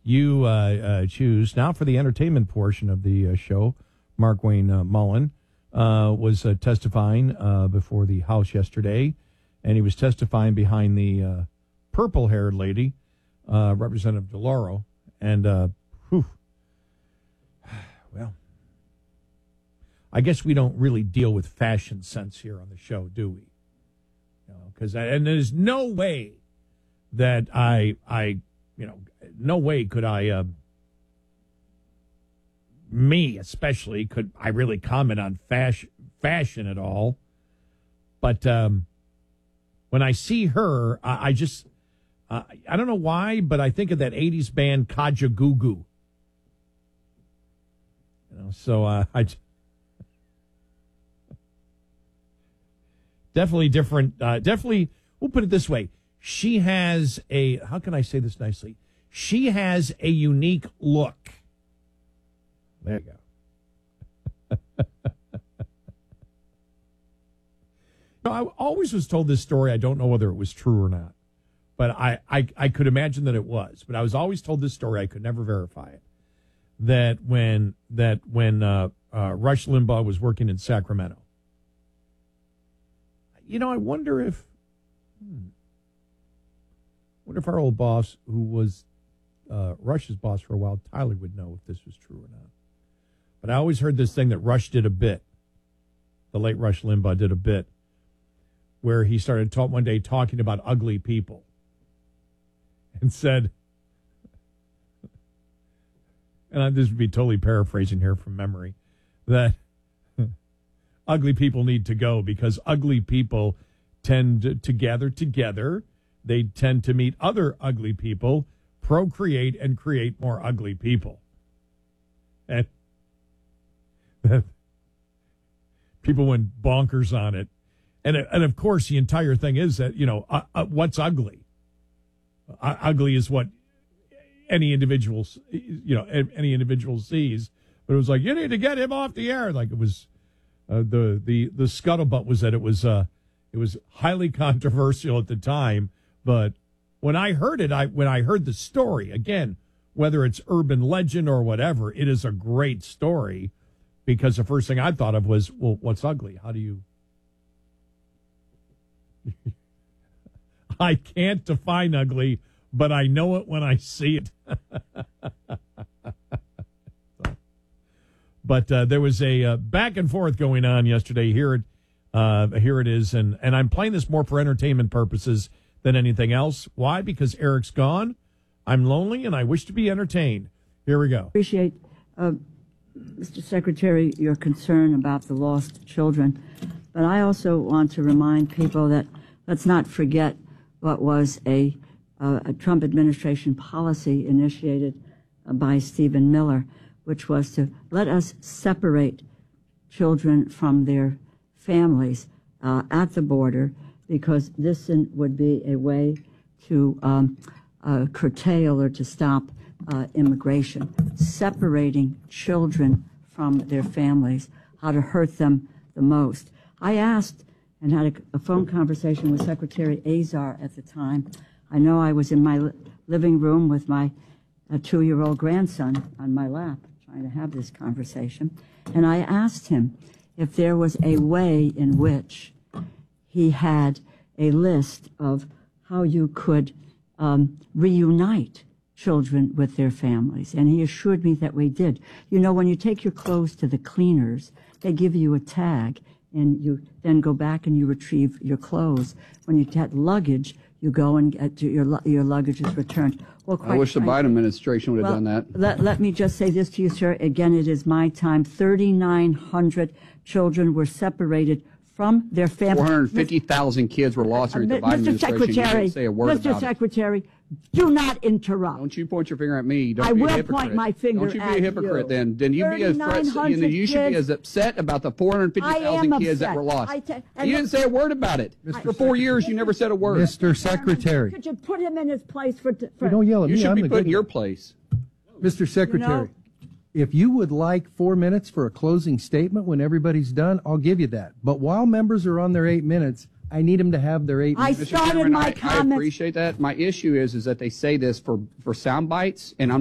you choose. Now for the entertainment portion of the show, Mark Wayne Mullen was testifying before the House yesterday, and he was testifying behind the purple-haired lady, Representative DeLauro, and, well, I guess we don't really deal with fashion sense here on the show, do we? Because and there's no way that no way could I, me especially, could I really comment on fashion at all. But when I see her, I just, I don't know why, but I think of that 80s band Kajagoogoo. So I definitely different. Definitely, we'll put it this way. She has how can I say this nicely? She has a unique look. There you go. I always was told this story. I don't know whether it was true or not, but I could imagine that it was. But I was always told this story. I could never verify it. That when Rush Limbaugh was working in Sacramento, I wonder if our old boss, who was Rush's boss for a while, Tyler, would know if this was true or not. But I always heard this thing that Rush did a bit. The late Rush Limbaugh did a bit where he started one day talking about ugly people and said, and this would be totally paraphrasing here from memory, that ugly people need to go because ugly people tend to gather together. They tend to meet other ugly people, procreate, and create more ugly people. And people went bonkers on it. And of course, the entire thing is that, what's ugly? Ugly is what any individual sees. But it was like, you need to get him off the air. Like it was, the scuttlebutt was that it was highly controversial at the time. But when I heard it, when I heard the story, again, whether it's urban legend or whatever, it is a great story because the first thing I thought of was, well, what's ugly? How do you... I can't define ugly, but I know it when I see it. But there was a back and forth going on yesterday. Here it is, and I'm playing this more for entertainment purposes than anything else. Why? Because Eric's gone. I'm lonely, and I wish to be entertained. Here we go. Appreciate, Mr. Secretary, your concern about the lost children. But I also want to remind people that let's not forget what was a Trump administration policy initiated by Stephen Miller, which was to let us separate children from their families at the border, because this would be a way to curtail or to stop immigration, separating children from their families, how to hurt them the most. I asked and had a phone conversation with Secretary Azar at the time. I know I was in my living room with my 2-year-old grandson on my lap trying to have this conversation, and I asked him if there was a way in which he had a list of how you could reunite children with their families, and he assured me that we did. You know, when you take your clothes to the cleaners, they give you a tag, and you then go back and you retrieve your clothes. When you get luggage, you go and get your luggage is returned. Well, I wish the Biden administration would have done that. Let me just say this to you, sir. Again, it is my time. 3,900 children were separated from their families. 450,000 kids were lost during the Biden administration. Mr. Secretary, You didn't say a word Mr. about Secretary, do not interrupt. Don't you point your finger at me. I will point my finger at you. Don't you be a hypocrite then. Then you be as you should be as upset about the 450,000 kids that were lost. You didn't say a word about it. For 4 years, you never said a word. Mr. Secretary. Could you put him in his place for don't yell at me. You should be put in your place. Mr. Secretary, if you would like 4 minutes for a closing statement when everybody's done, I'll give you that. But while members are on their 8 minutes, I need them to have their 8 minutes. I started my comments. I appreciate that. My issue is that they say this for sound bites, and I'm